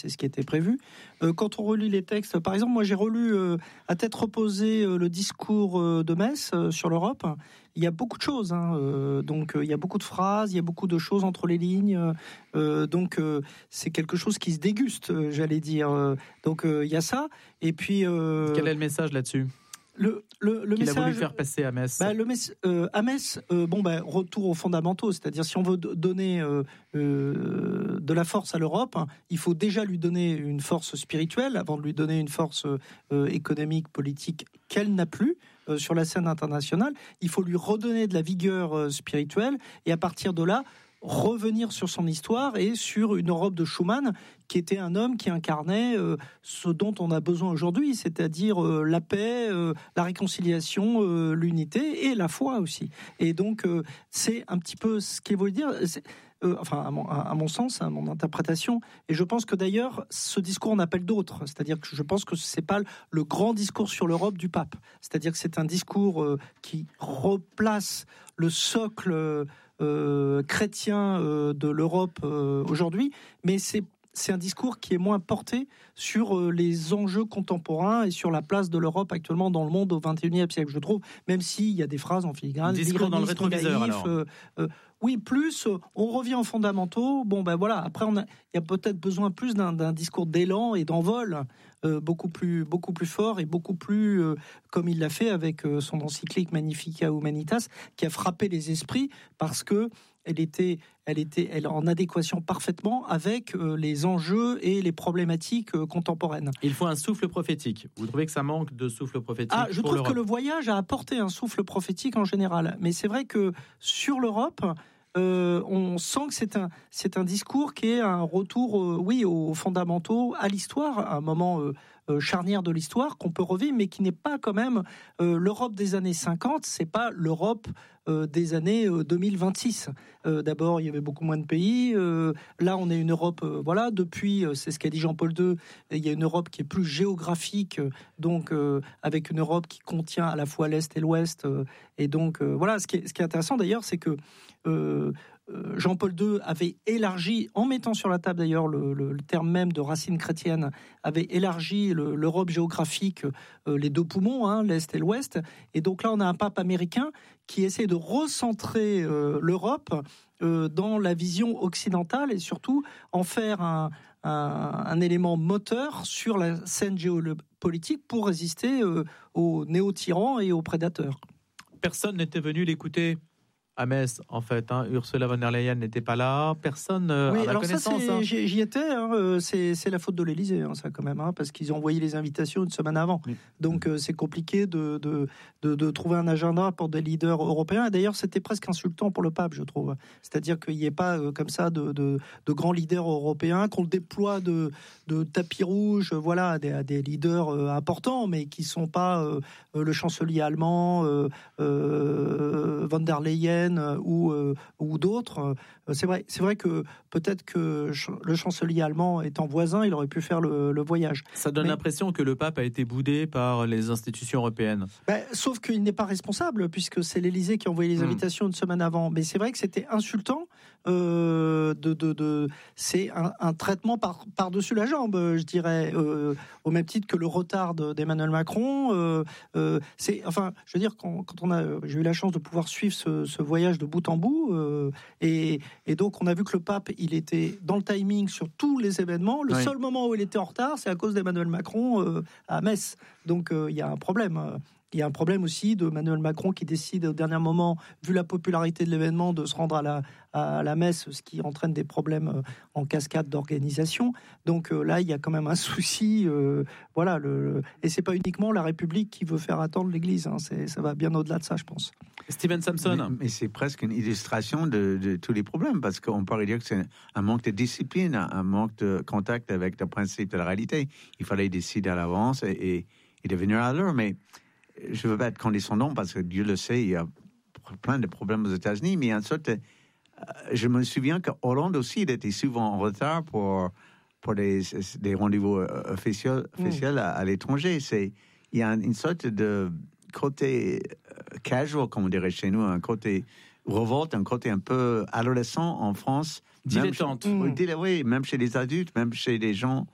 c'est ce qui était prévu. Quand on relit les textes, par exemple, moi j'ai relu à tête reposée le discours de Metz sur l'Europe. Il y a beaucoup de choses, donc il y a beaucoup de phrases, il y a beaucoup de choses entre les lignes, donc c'est quelque chose qui se déguste, j'allais dire. Donc il y a ça, et puis... Quel est le message là-dessus ? Le qu'il message, a voulu faire passer à Metz. À Metz, retour aux fondamentaux, c'est-à-dire si on veut donner de la force à l'Europe, il faut déjà lui donner une force spirituelle avant de lui donner une force économique, politique qu'elle n'a plus sur la scène internationale. Il faut lui redonner de la vigueur spirituelle et à partir de là, revenir sur son histoire et sur une Europe de Schuman qui était un homme qui incarnait ce dont on a besoin aujourd'hui, c'est-à-dire la paix, la réconciliation, l'unité et la foi aussi. Et donc c'est un petit peu ce qu'il veut dire. À mon sens, à mon interprétation, et je pense que d'ailleurs ce discours en appelle d'autres. C'est-à-dire que je pense que c'est pas le grand discours sur l'Europe du pape. C'est-à-dire que c'est un discours qui replace le socle chrétien de l'Europe aujourd'hui, mais c'est un discours qui est moins porté sur les enjeux contemporains et sur la place de l'Europe actuellement dans le monde au XXIe siècle, je trouve, même s'il y a des phrases en filigrane. Discours dans le rétroviseur, alors. Oui, plus, on revient aux fondamentaux. Après, il y a peut-être besoin plus d'un discours d'élan et d'envol beaucoup plus fort et beaucoup plus, comme il l'a fait avec son encyclique Magnificat Humanitas, qui a frappé les esprits parce que elle était en adéquation parfaitement avec les enjeux et les problématiques contemporaines. Il faut un souffle prophétique. Vous trouvez que ça manque de souffle prophétique Je trouve que le voyage a apporté un souffle prophétique en général. Mais c'est vrai que sur l'Europe, on sent que c'est un discours qui est un retour, aux fondamentaux, à l'histoire, à un moment charnière de l'histoire qu'on peut revivre, mais qui n'est pas quand même l'Europe des années 50, c'est pas l'Europe des années 2026. D'abord, il y avait beaucoup moins de pays. Là, on est une Europe, depuis, c'est ce qu'a dit Jean-Paul II, il y a une Europe qui est plus géographique, donc avec une Europe qui contient à la fois l'Est et l'Ouest. Et donc, ce qui est intéressant d'ailleurs, c'est que Jean-Paul II avait élargi, en mettant sur la table d'ailleurs le terme même de racine chrétienne, avait élargi l'Europe géographique, les deux poumons, l'Est et l'Ouest. Et donc là, on a un pape américain qui essaie de recentrer l'Europe dans la vision occidentale et surtout en faire un élément moteur sur la scène géopolitique pour résister aux néo-tyrans et aux prédateurs. Personne n'était venu l'écouter à Metz, en fait. Ursula von der Leyen n'était pas là. Personne à ma connaissance. J'y étais. C'est la faute de l'Élysée, ça, quand même, parce qu'ils ont envoyé les invitations une semaine avant. Oui. Donc, c'est compliqué de trouver un agenda pour des leaders européens. Et d'ailleurs, c'était presque insultant pour le pape, je trouve. C'est-à-dire qu'il n'y ait pas, comme ça, de grands leaders européens, qu'on le déploie de tapis rouge, à des leaders importants, mais qui ne sont pas le chancelier allemand, von der Leyen, ou d'autres. C'est vrai que peut-être que le chancelier allemand étant voisin, il aurait pu faire le voyage. Ça donne l'impression que le pape a été boudé par les institutions européennes. Sauf qu'il n'est pas responsable, puisque c'est l'Élysée qui a envoyé les invitations une semaine avant. Mais c'est vrai que c'était insultant. C'est un traitement par-dessus la jambe, je dirais, au même titre que le retard d'Emmanuel Macron. J'ai eu la chance de pouvoir suivre ce voyage de bout en bout, et donc on a vu que le pape, il était dans le timing sur tous les événements. Le seul moment où il était en retard, c'est à cause d'Emmanuel Macron à Metz. Donc il y a un problème. Il y a un problème aussi de Emmanuel Macron qui décide au dernier moment, vu la popularité de l'événement, de se rendre à la messe, ce qui entraîne des problèmes en cascade d'organisation. Donc là, il y a quand même un souci. Et c'est pas uniquement la République qui veut faire attendre l'Église. Ça va bien au-delà de ça, je pense. Steven Samson. Mais c'est presque une illustration de tous les problèmes, parce qu'on pourrait dire que c'est un manque de discipline, un manque de contact avec le principe de la réalité. Il fallait décider à l'avance et devenir à l'heure, mais je ne veux pas être condescendant parce que Dieu le sait, il y a plein de problèmes aux États-Unis, mais en sorte, je me souviens que Hollande aussi, il était souvent en retard pour des rendez-vous officiels à l'étranger. Il y a une sorte de côté casual, comme on dirait chez nous, un côté révolte, un côté un peu adolescent en France. Dilettante. Oui, même chez les adultes, même chez les gens